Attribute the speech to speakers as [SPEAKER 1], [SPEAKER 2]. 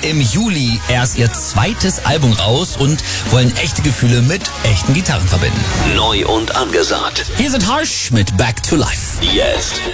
[SPEAKER 1] im Juli erst ihr zweites Album raus und wollen echte Gefühle mit echten Gitarren verbinden.
[SPEAKER 2] Neu und angesagt.
[SPEAKER 1] Hier sind Harsh mit Back to Life.
[SPEAKER 2] Jetzt